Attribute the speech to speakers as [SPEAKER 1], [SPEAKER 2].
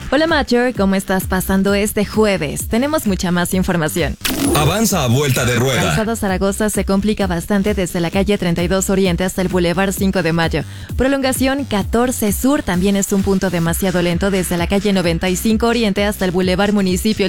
[SPEAKER 1] Hola Major, ¿cómo estás pasando este jueves? Tenemos mucha más información.
[SPEAKER 2] Avanza a vuelta de rueda.
[SPEAKER 1] Calzada Zaragoza se complica bastante desde la calle 32 Oriente hasta el Boulevard 5 de Mayo. Prolongación 14 Sur también es un punto demasiado lento desde la calle 95 Oriente hasta el Boulevard Municipio